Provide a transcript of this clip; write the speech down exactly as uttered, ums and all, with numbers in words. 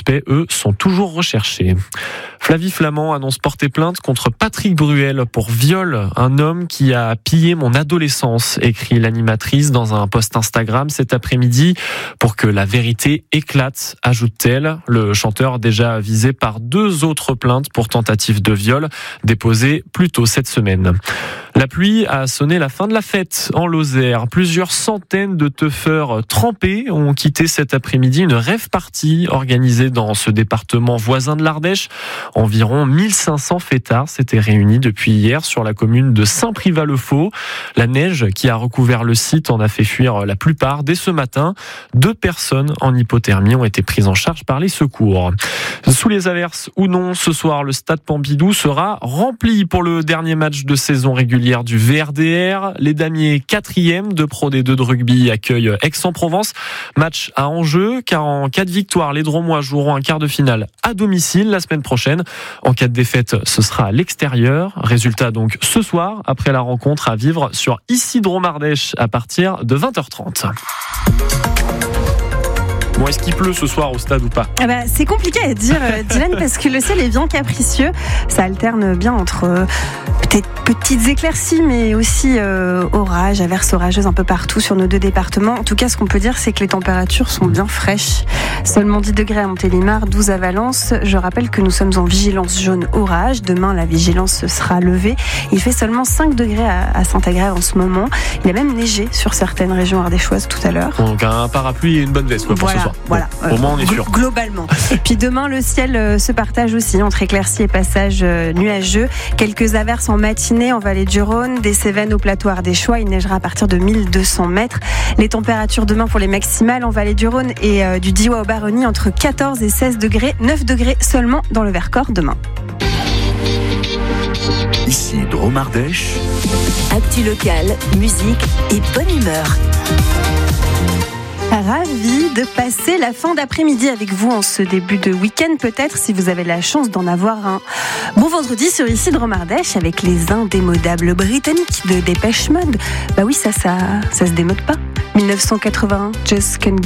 suspects, eux, sont toujours recherchés. Flavie Flamand annonce porter plainte contre Patrick Bruel pour viol. Un homme qui a pillé mon adolescence, écrit l'animatrice dans un post Instagram cet après-midi. Pour que la vérité éclate, ajoute-t-elle. Le chanteur déjà visé par deux autres plaintes pour tentative de viol déposées plus tôt cette semaine. La pluie a sonné la fin de la fête en Lozère. Plusieurs centaines de teufeurs trempés ont quitté cet après-midi une rave party organisée dans ce département voisin de l'Ardèche. Environ mille cinq cents fêtards s'étaient réunis depuis hier sur la commune de Saint-Privat-le-Faux. La neige qui a recouvert le site en a fait fuir la plupart. Dès ce matin, deux personnes en hypothermie ont été prises en charge par les secours. Sous les averses ou non, ce soir, le stade Pompidou sera rempli pour le dernier match de saison régulière du V R D R. Les Damiers, quatrième de Pro D deux de rugby, accueillent Aix-en-Provence. Match à enjeu, car en cas de victoire, les Dromois joueront un quart de finale à domicile la semaine prochaine. En cas de défaite, ce sera à l'extérieur. Résultat donc ce soir, après la rencontre à vivre sur Ici Dromardèche à partir de vingt heures trente. Bon, est-ce qu'il pleut ce soir au stade ou pas ? Ah bah, c'est compliqué à dire, euh, Dylan, parce que le ciel est bien capricieux. Ça alterne bien entre euh, peut-être petites éclaircies, mais aussi euh, orages, averses orageuses un peu partout sur nos deux départements. En tout cas, ce qu'on peut dire, c'est que les températures sont bien fraîches. Seulement dix degrés à Montélimar, douze à Valence. Je rappelle que nous sommes en vigilance jaune orage. Demain, la vigilance sera levée. Il fait seulement cinq degrés à, à Saint-Agrève en ce moment. Il a même neigé sur certaines régions ardéchoises tout à l'heure. Donc un parapluie et une bonne veste quoi, pour voilà. ce soir. Voilà, bon, au moins on est sûr. Globalement. Puis demain, le ciel se partage aussi entre éclaircies et passages nuageux. Quelques averses en matinée en vallée du Rhône, des Cévennes au plateau ardéchois. Il neigera à partir de mille deux cents mètres. Les températures demain pour les maximales en vallée du Rhône et euh, du Diois au Baronnie entre quatorze et seize degrés. neuf degrés seulement dans le Vercors demain. Ici Dromardèche. Actu locale, musique et bonne humeur. Ravi de passer la fin d'après-midi avec vous en ce début de week-end, peut-être si vous avez la chance d'en avoir un. Bon vendredi sur Ici Dromardèche avec les indémodables britanniques de Dépêche Mode. Bah oui, ça, ça, ça se démode pas. dix-neuf cent quatre-vingt-un, Just Can't